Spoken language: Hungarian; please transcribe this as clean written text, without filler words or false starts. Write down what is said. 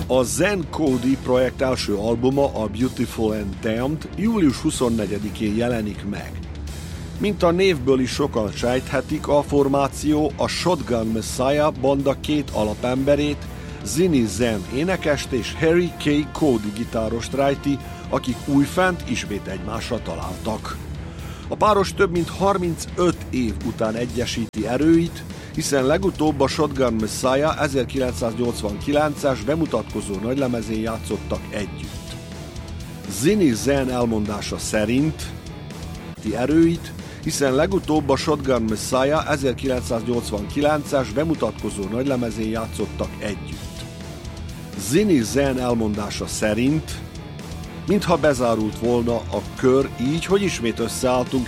A Zen Cody projekt első albuma, a Beautiful and Damned július 24-én jelenik meg. Mint a névből is sokan sejthetik, a formáció a Shotgun Messiah banda két alapemberét, Zinny Zen énekest és Harry K. Cody gitárost rejti, akik újfent ismét egymásra találtak. A páros több mint 35 év után egyesíti erőit, hiszen legutóbb a Shotgun Messiah 1989-es bemutatkozó nagylemezén játszottak együtt. Zinny Zen elmondása szerint erőit, hiszen legutóbb a Shotgun Messiah 1989-es bemutatkozó nagylemezén játszottak együtt. Zinny Zen elmondása szerint, mintha bezárult volna a kör így, hogy ismét összeálltunk